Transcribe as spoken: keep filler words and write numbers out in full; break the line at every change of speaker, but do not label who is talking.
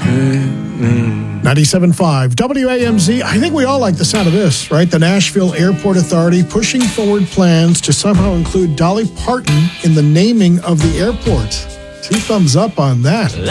ninety-seven point five W A M Z. I think we all like the sound of this, right? The Nashville Airport Authority pushing forward plans to somehow include Dolly Parton in the naming of the airport. Two thumbs up on that.